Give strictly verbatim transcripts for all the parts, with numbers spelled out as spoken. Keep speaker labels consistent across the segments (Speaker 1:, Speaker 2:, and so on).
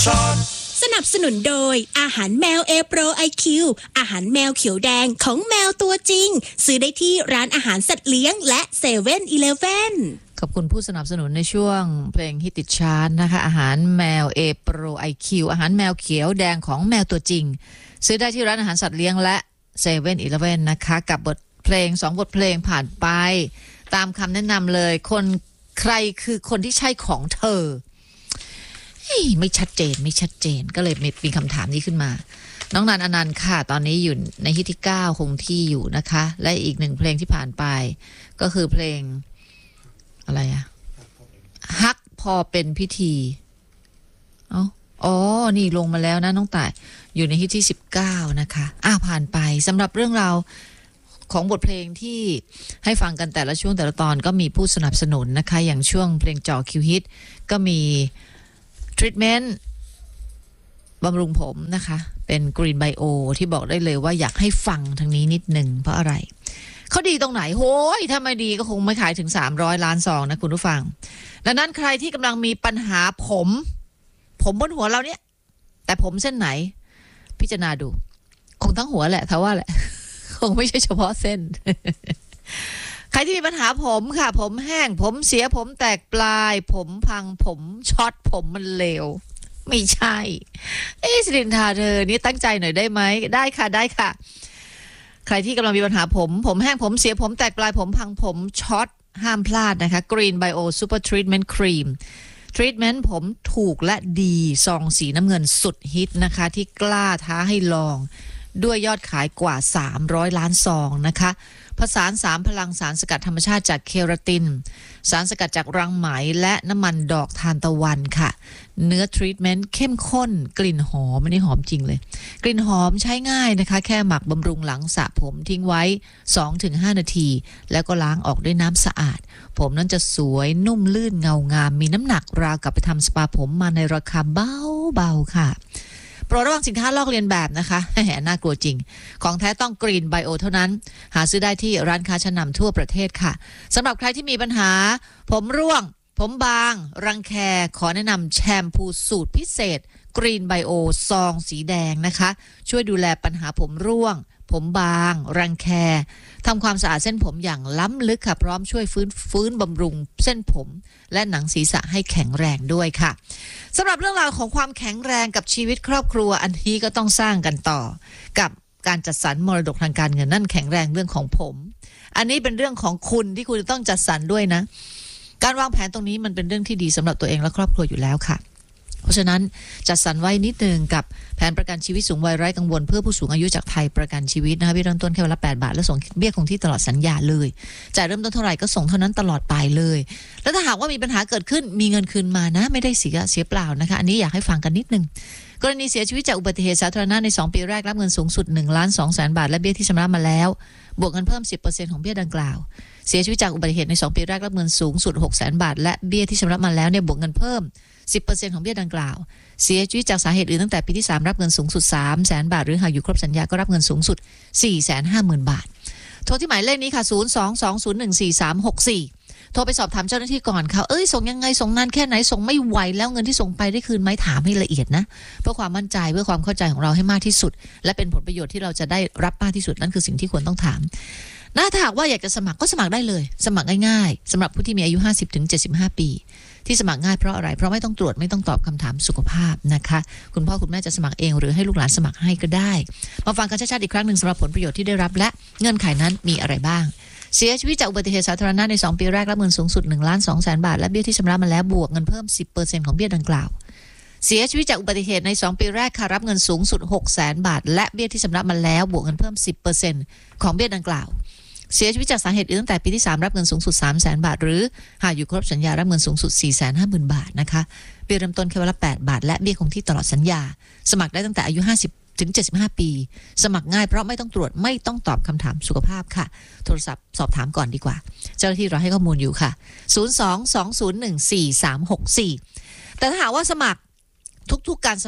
Speaker 1: สนับสนุนโดยอาหารแมว A Pro ไอ คิว อาหารแมวเขียวแดงของแมวตัวจริงซื้อได้ที่ร้านอาหารสัตว์เลี้ยงและเซเว่นอีเลฟเว่น
Speaker 2: ขอบคุณผู้สนับสนุนในช่วงเพลงฮิตติดชาร์ตนะคะอาหารแมว A Pro ไอ คิว อาหารแมวเขียวแดงของแมวตัวจริงซื้อได้ที่ร้านอาหารสัตว์เลี้ยงและเซเว่นอีเลฟเว่นนะคะกับบทเพลงสองบทเพลงผ่านไปตามคำแนะนำเลยคนใครคือคนที่ใช่ของเธอไม่ชัดเจนไม่ชัดเจนก็เลยมีคำถามนี้ขึ้นมาน้องนันอนันต์ค่ะตอนนี้อยู่ในฮิตที่เก้าคงที่อยู่นะคะและอีกหนึ่งเพลงที่ผ่านไปก็คือเพลงอะไรอะฮักพอเป็นพิธีอ๋ออ๋อนี่ลงมาแล้วนะน้องต่ายอยู่ในฮิตที่สิบเก้านะคะอ่ะผ่านไปสำหรับเรื่องราวของบทเพลงที่ให้ฟังกันแต่ละช่วงแต่ละตอนก็มีผู้สนับสนุนนะคะอย่างช่วงเพลงจ่อคิวฮิตก็มีทรีทเมนต์บำรุงผมนะคะเป็น Green Bio ที่บอกได้เลยว่าอยากให้ฟังทางนี้นิดหนึ่งเพราะอะไรเขาดีตรงไหนโห้ยถ้าไม่ดีก็คงไม่ขายถึงสามร้อยล้านซองนะคุณผู้ฟังดังนั้นใครที่กำลังมีปัญหาผมผมบนหัวเราเนี่ยแต่ผมเส้นไหนพิจารณาดูคงทั้งหัวแหละถ้าว่าแหละคงไม่ใช่เฉพาะเส้น ใครที่มีปัญหาผมค่ะผมแห้งผมเสียผมแตกปลายผมพังผมช็อตผมมันเลวไม่ใช่เอ๊ะสิรินทาเธอนี่ตั้งใจหน่อยได้ไหมได้ค่ะได้ค่ะใครที่กำลังมีปัญหาผมผมแห้งผมเสียผมแตกปลายผมพังผมช็อตห้ามพลาดนะคะ Green Bio Super Treatment Cream ทรีทเมนต์ผมถูกและดีซองสีน้ำเงินสุดฮิตนะคะที่กล้าท้าให้ลองด้วยยอดขายกว่าสามร้อยล้านซองนะคะผสานสามพลังสารสกัดธรรมชาติจากเคราตินสารสกัดจากรังไหมและน้ำมันดอกทานตะวันค่ะเนื้อทรีทเมนต์เข้มข้นกลิ่นหอมไม่ได้หอมจริงเลยกลิ่นหอมใช้ง่ายนะคะแค่หมักบำรุงหลังสระผมทิ้งไว้ สองถึงห้า นาทีแล้วก็ล้างออกด้วยน้ำสะอาดผมนั้นจะสวยนุ่มลื่นเงางามมีน้ำหนักราวกับไปทำสปาผมมาในราคาเบาๆค่ะโปรดระวังสินค้าลอกเลียนแบบนะคะแหมน่ากลัวจริงของแท้ต้อง Green Bio เท่านั้นหาซื้อได้ที่ร้านค้าชั้นนำทั่วประเทศค่ะสำหรับใครที่มีปัญหาผมร่วงผมบางรังแคขอแนะนำแชมพูสูตรพิเศษ Green Bio ซองสีแดงนะคะช่วยดูแลปัญหาผมร่วงผมบางรังแคทำความสะอาดเส้นผมอย่างล้ำลึกค่ะพร้อมช่วยฟื้นฟื้นบำรุงเส้นผมและหนังศีรษะให้แข็งแรงด้วยค่ะสำหรับเรื่องราวของความแข็งแรงกับชีวิตครอบครัวอันนี้ก็ต้องสร้างกันต่อกับการจัดสรรมรดกทางการเงินนั่นแข็งแรงเรื่องของผมอันนี้เป็นเรื่องของคุณที่คุณจะต้องจัดสรรด้วยนะการวางแผนตรงนี้มันเป็นเรื่องที่ดีสำหรับตัวเองและครอบครัวอยู่แล้วค่ะเพราะฉะนั้นจัดสรรไว้นิดนึงกับแผนประกันชีวิตสูงวัยไร้กังวลเพื่อผู้สูงอายุจากไทยประกันชีวิตนะคะเบี้ยเริ่มต้นแค่วันละแปดบาทและส่งเบี้ยคงที่ตลอดสัญญาเลยจ่ายเริ่มต้นเท่าไหร่ก็ส่งเท่านั้นตลอดไปเลยแล้วถ้าหากว่ามีปัญหาเกิดขึ้นมีเงินคืนมานะไม่ได้เสียเสียเปล่านะคะอันนี้อยากให้ฟังกันนิดนึงกรณีเสียชีวิตจากอุบัติเหตุสาธารณะในสองปีแรกรับเงินสูงสุด หนึ่งล้านสองแสน บาทและเบี้ยที่ชำระมาแล้วบวกเงินเพิ่ม สิบเปอร์เซ็นต์ ของเบี้ยดังกล่าวเสียชีวิตจากอุบัติเหตุในสองปีแรกรับเงินสูงสุด หกแสน บาทและเบี้ยที่ชำระมาแล้วเนี่ยบวกเงินเพิ่ม สิบเปอร์เซ็นต์ ของเบี้ยดังกล่าวเสียชีวิตจากสาเหตุอื่นตั้งแต่ปีที่สามรับเงินสูงสุด สามแสน บาทหรือหากอยู่ครบสัญญาก็รับเงินสูงสุด สี่แสนห้าหมื่น บาทโทรที่หมายเลขนี้ค่ะศูนย์ สอง สอง ศูนย์ หนึ่ง สี่ สาม หก สี่โทรไปสอบถามเจ้าหน้าที่ก่อนค่ะเอ้ยส่งยังไงส่งนานแค่ไหนส่งไม่ไหวแล้วเงินที่ส่งไปได้คืนไหมถามให้ละเอียดนะเพื่อความมั่นใจเพื่อความเข้าใจของเราให้มากที่สุดและเป็นผลประโยชน์ที่เราจะได้รับมากที่สุดนั่นคือสิ่งที่ควรต้องถามถ้าหากว่าอยากจะสมัครก็สมัครได้เลยสมัครง่ายๆสำหรับผู้ที่มีอายุ ห้าสิบถึงเจ็ดสิบห้า ปีที่สมัครง่ายเพราะอะไรเพราะไม่ต้องตรวจไม่ต้องตอบคำถามสุขภาพนะคะคุณพ่อคุณแม่จะสมัครเองหรือให้ลูกหลานสมัครให้ก็ได้มาฟังกันชัดๆอีกครั้งหนึ่งสำหรับผลประโยชน์ที่ได้รับและเงื่อนไขนั้นมีอะไรบ้างเสียชีวิตจากอุบัติเหตุสาธารณะในสองปีแรกรับเงินสูงสุด หนึ่งล้านสองแสน บาทและเบี้ยที่ชำระมาแล้วบวกเงินเพิ่ม สิบเปอร์เซ็นต์ ของเบี้ยดังกล่าวเสียชีวิตจากอุบัติเหตุในสองปีแรกค่ะรับเงินสูงสุด หกแสน บาทและเบี้ยที่ชำระมาแล้วบวกเงินเพิ่ม สิบเปอร์เซ็นต์ ของเบี้ยดังกล่าวเสียชีวิตจากสาเหตุอื่นตั้งแต่ปีที่สามรับเงินสูงสุด สามแสน บาทหรือหากอยู่ครบสัญญารับเงินสูงสุด สี่แสนห้าหมื่น บาทนะคะเบี้ยเริ่มต้นแค่วันละแปดบาทและเบี้ยคงที่ตลอดสัญญาสมัครได้ตั้งแต่อายุห้าสิบถึงเจ็ดสิบห้าปีสมัครง่ายเพราะไม่ต้องตรวจไม่ต้องตอบคำถามสุขภาพค่ะโทรศัพท์สอบถามก่อนดีกว่าเจ้าหน้าที่รอให้ข้อมูลอยู่ค่ะศูนย์ สอง สอง ศูนย์ หนึ่ง สี่ สาม หก สี่แต่ถ้าหากว่าสมัครทุกๆการสมัคร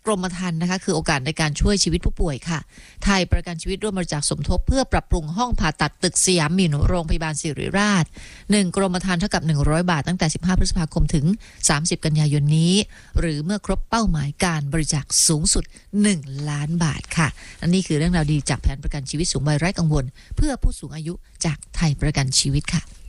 Speaker 2: กรมธรรม์นะคะคือโอกาสในการช่วยชีวิตผู้ป่วยค่ะไทยประกันชีวิตร่วมบริจาคสมทบเพื่อปรับปรุงห้องผ่าตัดตึกสยามมินโรงพยาบาลศิริราชหนึ่งกรมธรรม์เท่ากับหนึ่งร้อยบาทตั้งแต่สิบห้าพฤษภาคมถึงสามสิบกันยายนนี้หรือเมื่อครบเป้าหมายการบริจาคสูงสุดหนึ่งล้านบาทค่ะอันนี้คือเรื่องราวดีจากแผนประกันชีวิตสูงวัยไร้กังวลเพื่อผู้สูงอายุจากไทยประกันชีวิตค่ะ